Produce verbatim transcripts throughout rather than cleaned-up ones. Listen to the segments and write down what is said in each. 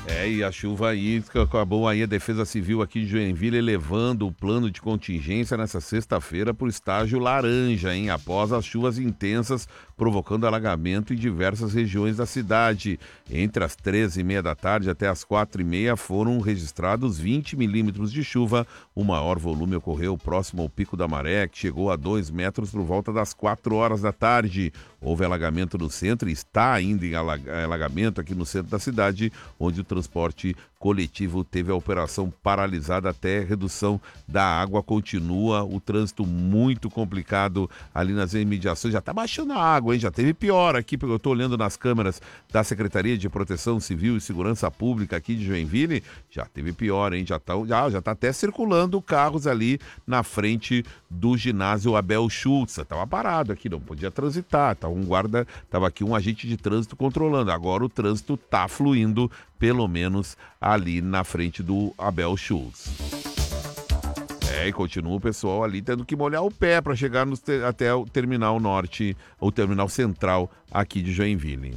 É, e a chuva aí, acabou aí a Defesa Civil aqui de Joinville elevando o plano de contingência nessa sexta-feira para o estágio laranja, hein? Após as chuvas intensas provocando alagamento em diversas regiões da cidade. Entre as treze e meia da tarde até as quatro e meia foram registrados vinte milímetros de chuva. O maior volume ocorreu próximo ao Pico da Maré, que chegou a dois metros por volta das quatro horas da tarde. Houve alagamento no centro e está ainda em alagamento aqui no centro da cidade, onde o transporte coletivo teve a operação paralisada até redução da água. Continua o trânsito muito complicado ali nas imediações. Já está baixando a água, hein? Já teve pior aqui, porque eu estou olhando nas câmeras da Secretaria de Proteção Civil e Segurança Pública aqui de Joinville. Já teve pior, hein? Já está já, já tá até circulando carros ali na frente do ginásio Abel Schultz. Estava parado aqui, não podia transitar. Tava um guarda, estava aqui um agente de trânsito controlando. Agora o trânsito está fluindo, pelo menos ali na frente do Abel Schultz. É, e continua o pessoal ali tendo que molhar o pé para chegar no, até o terminal norte, ou terminal central aqui de Joinville.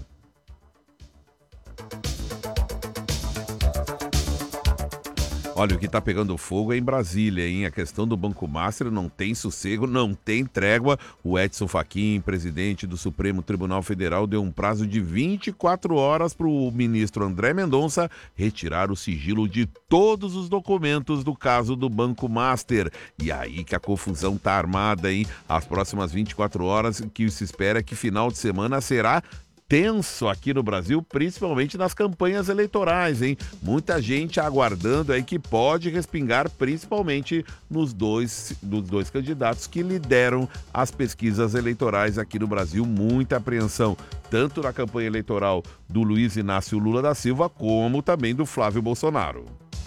Olha, o que está pegando fogo é em Brasília, hein? A questão do Banco Master não tem sossego, não tem trégua. O Edson Fachin, presidente do Supremo Tribunal Federal, deu um prazo de vinte e quatro horas para o ministro André Mendonça retirar o sigilo de todos os documentos do caso do Banco Master. E aí que a confusão tá armada, hein? As próximas vinte e quatro horas, que se espera que final de semana será tenso aqui no Brasil, principalmente nas campanhas eleitorais, hein? Muita gente aguardando aí que pode respingar principalmente nos dois, nos dois candidatos que lideram as pesquisas eleitorais aqui no Brasil. Muita apreensão, tanto na campanha eleitoral do Luiz Inácio Lula da Silva, como também do Flávio Bolsonaro.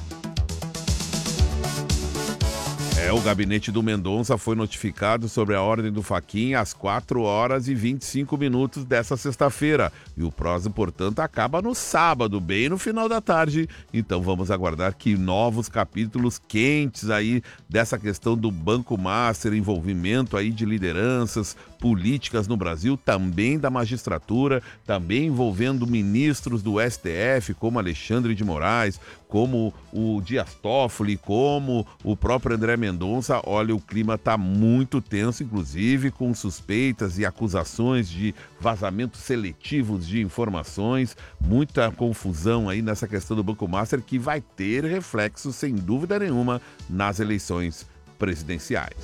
É, o gabinete do Mendonça foi notificado sobre a ordem do Fachin às quatro horas e vinte e cinco minutos dessa sexta-feira. E o prazo, portanto, acaba no sábado, bem no final da tarde. Então vamos aguardar que novos capítulos quentes aí dessa questão do Banco Master, envolvimento aí de lideranças políticas no Brasil, também da magistratura, também envolvendo ministros do S T F, como Alexandre de Moraes, como o Dias Toffoli, como o próprio André Mendonça. Olha, o clima está muito tenso, inclusive com suspeitas e acusações de vazamentos seletivos de informações, muita confusão aí nessa questão do Banco Master, que vai ter reflexo, sem dúvida nenhuma, nas eleições presidenciais.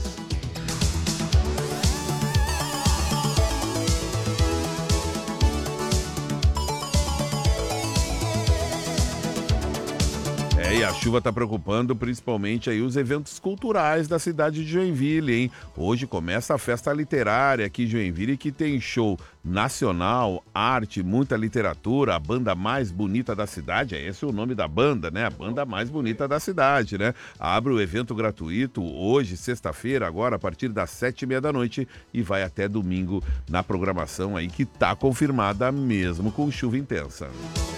É, e a chuva está preocupando principalmente aí os eventos culturais da cidade de Joinville, hein? Hoje começa a festa literária aqui em Joinville, que tem show nacional, arte, muita literatura, a banda mais bonita da cidade, é esse o nome da banda, né? A banda mais bonita da cidade, né? Abre o evento gratuito hoje, sexta-feira, agora a partir das sete e meia da noite, e vai até domingo na programação aí que tá confirmada mesmo com chuva intensa.